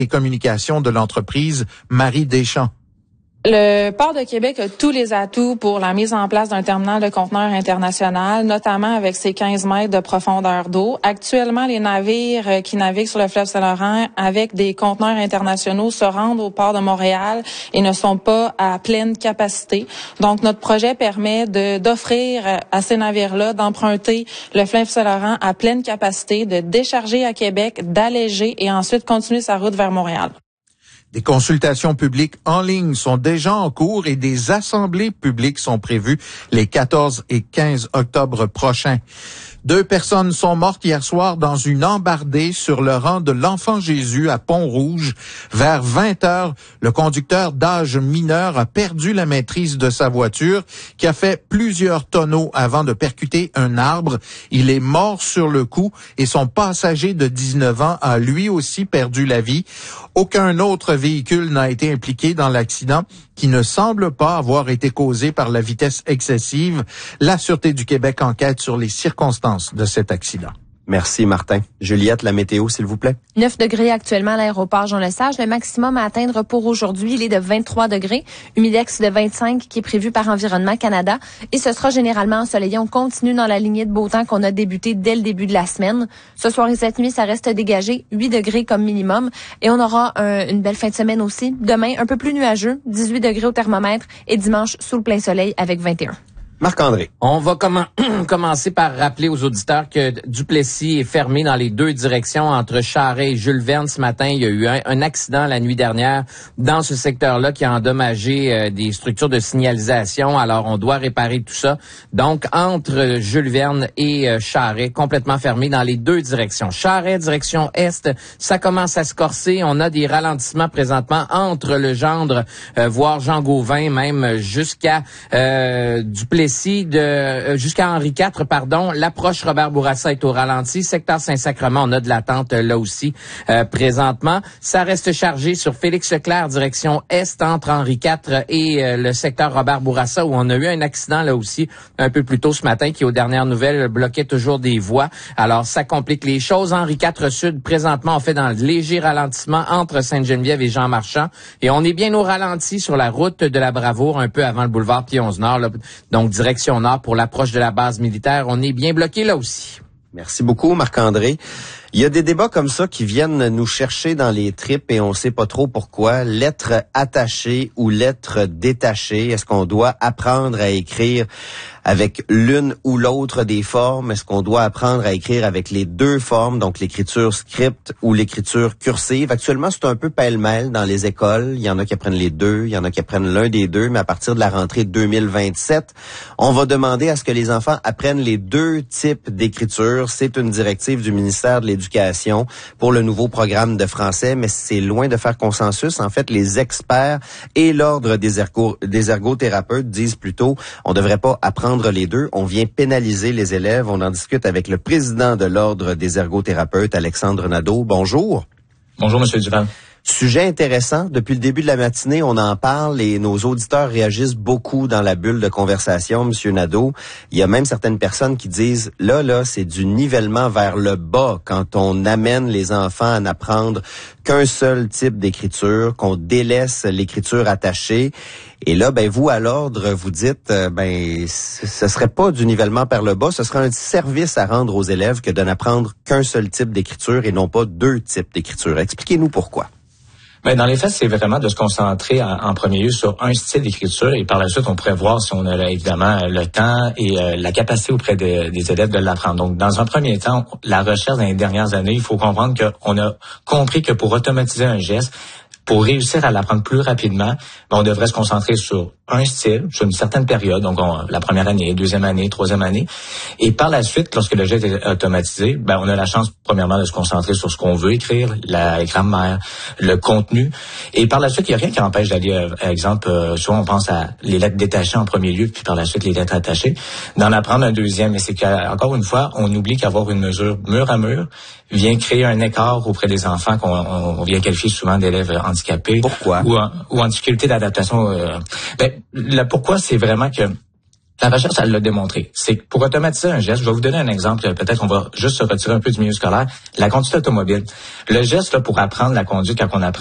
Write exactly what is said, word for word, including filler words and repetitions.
et communications de l'entreprise Marie Deschamps. Le port de Québec a tous les atouts pour la mise en place d'un terminal de conteneurs international, notamment avec ses quinze mètres de profondeur d'eau. Actuellement, les navires qui naviguent sur le fleuve Saint-Laurent avec des conteneurs internationaux se rendent au port de Montréal et ne sont pas à pleine capacité. Donc, notre projet permet de d'offrir à ces navires-là d'emprunter le fleuve Saint-Laurent à pleine capacité, de décharger à Québec, d'alléger et ensuite continuer sa route vers Montréal. Des consultations publiques en ligne sont déjà en cours et des assemblées publiques sont prévues les quatorze et quinze octobre prochains. Deux personnes sont mortes hier soir dans une embardée sur le rang de l'Enfant Jésus à Pont-Rouge. Vers vingt heures, le conducteur d'âge mineur a perdu la maîtrise de sa voiture qui a fait plusieurs tonneaux avant de percuter un arbre. Il est mort sur le coup et son passager de dix-neuf ans a lui aussi perdu la vie. Aucun autre véhicule n'a été impliqué dans l'accident qui ne semble pas avoir été causé par la vitesse excessive. La Sûreté du Québec enquête sur les circonstances de cet accident. Merci, Martin. Juliette, la météo, s'il vous plaît. neuf degrés actuellement à l'aéroport Jean-Lesage. Le maximum à atteindre pour aujourd'hui, il est de vingt-trois degrés. Humidex de vingt-cinq qui est prévu par Environnement Canada. Et ce sera généralement ensoleillé. On continue dans la lignée de beau temps qu'on a débuté dès le début de la semaine. Ce soir et cette nuit, ça reste dégagé. huit degrés comme minimum. Et on aura un, une belle fin de semaine aussi. Demain, un peu plus nuageux. dix-huit degrés au thermomètre. Et dimanche, sous le plein soleil avec vingt et un. Marc-André. On va comm- commencer par rappeler aux auditeurs que Duplessis est fermé dans les deux directions entre Charest et Jules Verne ce matin. Il y a eu un, un accident la nuit dernière dans ce secteur-là qui a endommagé euh, des structures de signalisation. Alors, on doit réparer tout ça. Donc, entre Jules Verne et euh, Charest, complètement fermé dans les deux directions. Charest, direction Est, ça commence à se corser. On a des ralentissements présentement entre le Gendre, euh, voire Jean Gauvin, même jusqu'à euh, Duplessis. Ici de euh, jusqu'à Henri quatre, pardon, l'approche Robert Bourassa est au ralenti. Secteur Saint-Sacrement, on a de l'attente euh, là aussi euh, présentement. Ça reste chargé sur Félix-Leclerc, direction Est, entre Henri quatre et euh, le secteur Robert Bourassa, où on a eu un accident là aussi un peu plus tôt ce matin qui, aux dernières nouvelles, bloquait toujours des voies. Alors, ça complique les choses. Henri quatre Sud, présentement, on fait dans le léger ralentissement entre Sainte-Geneviève et Jean-Marchand. Et on est bien au ralenti sur la route de la Bravoure, un peu avant le boulevard Pie-onze-Nord, là. Donc, direction nord pour l'approche de la base militaire. On est bien bloqué là aussi. Merci beaucoup, Marc-André. Il y a des débats comme ça qui viennent nous chercher dans les tripes et on sait pas trop pourquoi. Lettres attachées ou lettres détachées. Est-ce qu'on doit apprendre à écrire avec l'une ou l'autre des formes? Est-ce qu'on doit apprendre à écrire avec les deux formes, donc l'écriture script ou l'écriture cursive? Actuellement, c'est un peu pêle-mêle dans les écoles. Il y en a qui apprennent les deux, il y en a qui apprennent l'un des deux, mais à partir de la rentrée deux mille vingt-sept, on va demander à ce que les enfants apprennent les deux types d'écriture. C'est une directive du ministère de l'Éducation pour le nouveau programme de français, mais c'est loin de faire consensus. En fait, les experts et l'Ordre des, ergo, des ergothérapeutes disent plutôt on devrait pas apprendre les deux, on vient pénaliser les élèves. On en discute avec le président de l'Ordre des ergothérapeutes, Alexandre Nadeau. Bonjour. Bonjour, Monsieur Duval. Sujet intéressant. Depuis le début de la matinée, on en parle et nos auditeurs réagissent beaucoup dans la bulle de conversation, Monsieur Nadeau. Il y a même certaines personnes qui disent, là, là, c'est du nivellement vers le bas quand on amène les enfants à n'apprendre qu'un seul type d'écriture, qu'on délaisse l'écriture attachée. Et là, ben vous, à l'Ordre, vous dites, euh, ben ce serait pas du nivellement vers le bas, ce serait un service à rendre aux élèves que de n'apprendre qu'un seul type d'écriture et non pas deux types d'écriture. Expliquez-nous pourquoi. Ben, dans les faits, c'est vraiment de se concentrer en, en premier lieu sur un style d'écriture et par la suite, on pourrait voir si on a évidemment le temps et euh, la capacité auprès de, des élèves de l'apprendre. Donc, dans un premier temps, la recherche dans les dernières années, il faut comprendre qu'on a compris que pour automatiser un geste, pour réussir à l'apprendre plus rapidement, ben, on devrait se concentrer sur un style, sur une certaine période, donc on, la première année, deuxième année, troisième année. Et par la suite, lorsque le geste est automatisé, ben, on a la chance, premièrement, de se concentrer sur ce qu'on veut écrire, la grammaire, le contenu. Et par la suite, il n'y a rien qui empêche d'aller, euh, par exemple, euh, soit on pense à les lettres détachées en premier lieu, puis par la suite, les lettres attachées, d'en apprendre un deuxième. Mais c'est qu'encore une fois, on oublie qu'avoir une mesure mur à mur vient créer un écart auprès des enfants qu'on on vient qualifier souvent d'élèves handicapés. Pourquoi? Ou en, ou en difficulté d'adaptation. Euh, ben, le pourquoi, c'est vraiment que La recherche, elle l'a démontré. C'est que pour automatiser un geste, je vais vous donner un exemple, peut-être on va juste se retirer un peu du milieu scolaire, la conduite automobile. Le geste là, pour apprendre la conduite quand on apprend